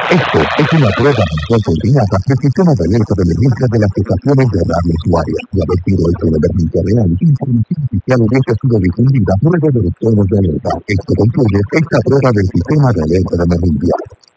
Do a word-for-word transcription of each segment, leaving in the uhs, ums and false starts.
Esto es una prueba de coordinada del sistema de alerta de emergencia de las estaciones de radio usuarias. Y haber sido hecho de emergencia real, información oficial hubiese sido difundida luego de los tonos de alerta. Esto concluye esta prueba del sistema de alerta de emergencia.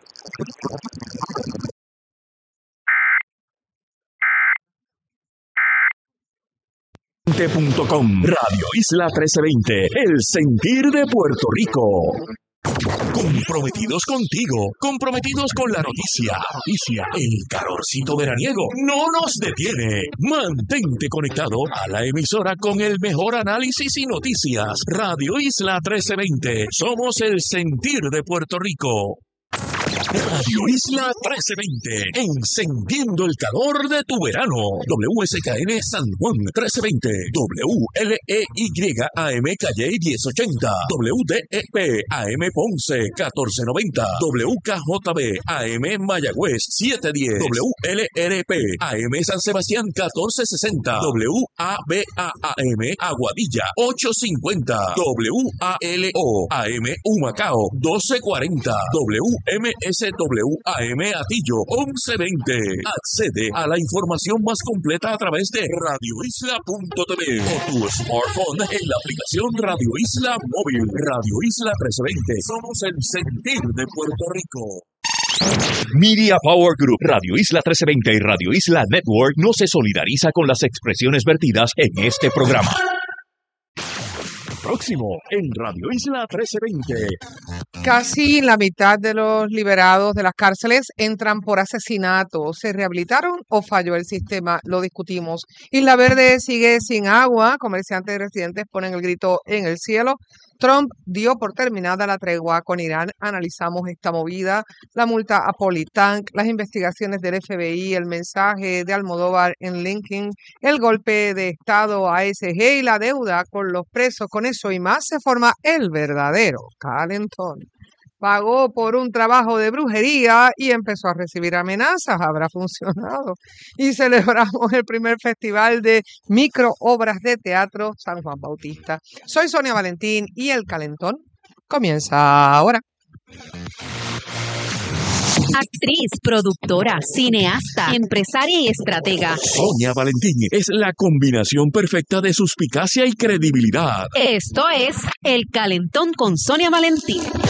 punto com Radio Isla trece veinte, el sentir de Puerto Rico. Comprometidos contigo, comprometidos con la noticia. Noticia, el calorcito veraniego no nos detiene. Mantente conectado a la emisora con el mejor análisis y noticias. Radio Isla trece veinte, somos el sentir de Puerto Rico. Radio Isla trece veinte, encendiendo el calor de tu verano. W S K N San Juan trece veinte, W L E Y A M Calle diez ochenta, W D E P A M Ponce catorce noventa, W K J B A M Mayagüez siete diez, W L R P A M San Sebastián catorce sesenta, W A B A A M Aguadilla ocho cincuenta, W A L O A M Humacao doce cuarenta, W M S W A M Atillo once veinte. Accede a la información más completa a través de radio isla punto t v o tu smartphone en la aplicación Radio Isla Móvil. Radio Isla trece veinte. Somos el sentir de Puerto Rico. Media Power Group, Radio Isla trece veinte y Radio Isla Network no se solidariza con las expresiones vertidas en este programa. Próximo en Radio Isla trece veinte. Casi la mitad de los liberados de las cárceles entran por asesinato. ¿Se rehabilitaron o falló el sistema? Lo discutimos. Isla Verde sigue sin agua. Comerciantes y residentes ponen el grito en el cielo. Trump dio por terminada la tregua con Irán. Analizamos esta movida, la multa a Politank, las investigaciones del F B I, el mensaje de Almodóvar en LinkedIn, el golpe de Estado a S G y la deuda con los presos. Con eso y más se forma el verdadero calentón. Pagó por un trabajo de brujería y empezó a recibir amenazas. Habrá funcionado. Y celebramos el primer festival de micro obras de teatro San Juan Bautista. Soy Sonia Valentín y el calentón comienza ahora. Actriz, productora, cineasta, empresaria y estratega. Sonia Valentín es la combinación perfecta de suspicacia y credibilidad. Esto es El Calentón con Sonia Valentín.